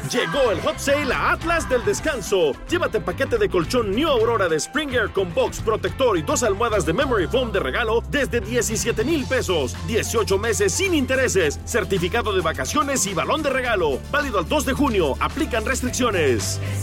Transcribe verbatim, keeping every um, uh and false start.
Llegó el Hot Sale a Atlas del Descanso. Llévate paquete de colchón New Aurora de Springer con box, protector y dos almohadas de Memory Foam de regalo desde diecisiete mil pesos. dieciocho meses sin intereses. Certificado de vacaciones y balón de regalo. Válido al dos de junio. Aplican restricciones.